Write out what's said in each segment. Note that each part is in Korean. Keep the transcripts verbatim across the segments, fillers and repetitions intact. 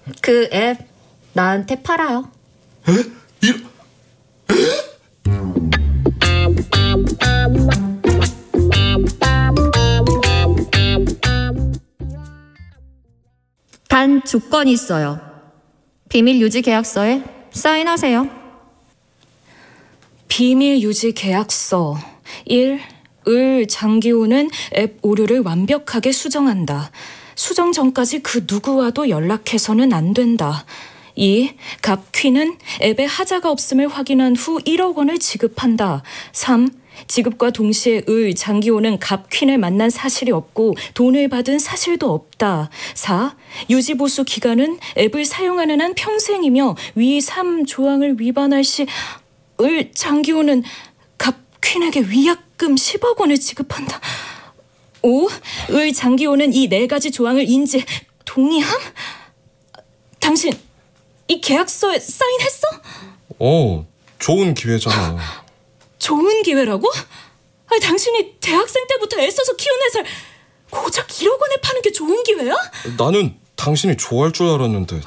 그 앱 나한테 팔아요. 에? 이... 에? 단 조건이 있어요. 비밀 유지 계약서에 사인하세요. 비밀 유지 계약서. 일. 을 장기호는 앱 오류를 완벽하게 수정한다. 수정 전까지 그 누구와도 연락해서는 안 된다. 이. 갑퀴는 앱에 하자가 없음을 확인한 후 일억 원을 지급한다. 삼. 지급과 동시에 을 장기호는 갑퀸을 만난 사실이 없고 돈을 받은 사실도 없다. 사. 유지보수 기간은 앱을 사용하는 한 평생이며 위 삼 조항을 위반할 시 을 장기호는 갑퀸에게 위약금 십억 원을 지급한다. 오. 을 장기호는 이 네 가지 조항을 인지 동의함? 당신 이 계약서에 사인했어? 어, 좋은 기회잖아. 좋은 기회라고? 아니, 당신이 대학생 때부터 애써서 키운 회사를 고작 일억 원에 파는 게 좋은 기회야? 나는 당신이 좋아할 줄 알았는데.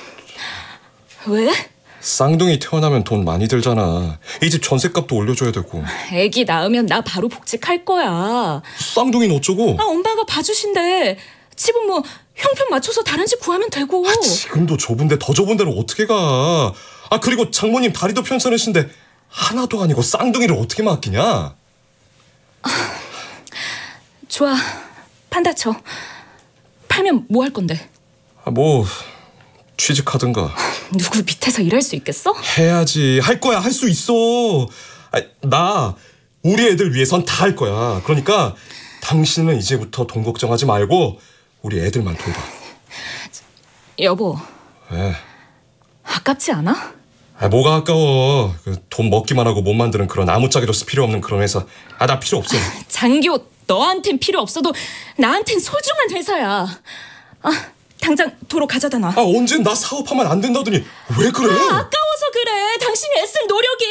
왜? 쌍둥이 태어나면 돈 많이 들잖아. 이 집 전셋값도 올려줘야 되고. 애기 낳으면 나 바로 복직할 거야. 쌍둥이는 어쩌고? 아, 엄마가 봐주신대. 집은 뭐 형편 맞춰서 다른 집 구하면 되고. 아, 지금도 좁은데 더 좁은 데로 어떻게 가? 아, 그리고 장모님 다리도 편찮으신데 하나도 아니고 쌍둥이를 어떻게 맡기냐? 아, 좋아, 판다 쳐. 팔면 뭐 할 건데? 아, 뭐 취직하든가. 누구 밑에서 일할 수 있겠어? 해야지. 할 거야. 할 수 있어. 아, 나 우리 애들 위해선 다 할 거야. 그러니까 당신은 이제부터 돈 걱정하지 말고 우리 애들만 돌봐. 여보. 왜? 아깝지 않아? 아, 뭐가 아까워. 그 돈 먹기만 하고 못 만드는 그런 아무짝에도 필요 없는 그런 회사. 아, 나 필요 없어. 장기호, 너한텐 필요 없어도 나한텐 소중한 회사야. 아, 당장 도로 가져다 놔. 아, 언젠 나 사업하면 안 된다더니 왜 그래? 아, 아까워서 그래. 당신이 애쓴 노력이.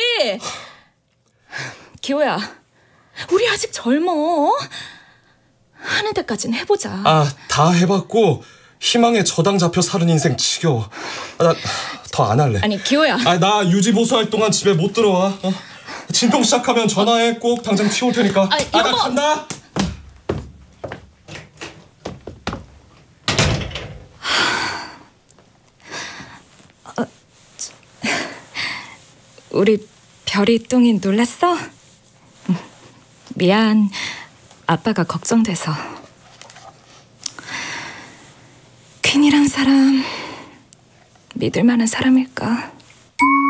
기호야, 우리 아직 젊어. 하는 데까진 해보자. 아, 다 해봤고 희망에 저당 잡혀 사는 인생 지겨워. 아, 나 더 안 할래. 아니, 기호야. 아, 나 유지보수할 동안 집에 못 들어와. 어? 진통 시작하면 전화해. 꼭 당장 튀올 테니까. 아, 아, 나 간다. 어, 우리 별이 똥이 놀랐어? 미안. 아빠가 걱정돼서. 퀸이란 사람 믿을 만한 사람일까?